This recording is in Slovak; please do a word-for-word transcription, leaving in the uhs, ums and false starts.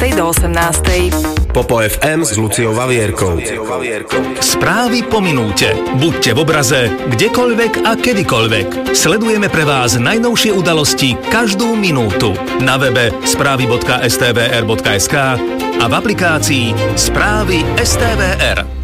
šiestej do osemnástej. Popo ef em s Luciou Vavierkou. Správy po minúte. Buďte v obraze, kdekoľvek a kedykoľvek. Sledujeme pre vás najnovšie udalosti každú minútu. Na webe správy bodka es té vé er bodka es ká a v aplikácii Správy es té vé er.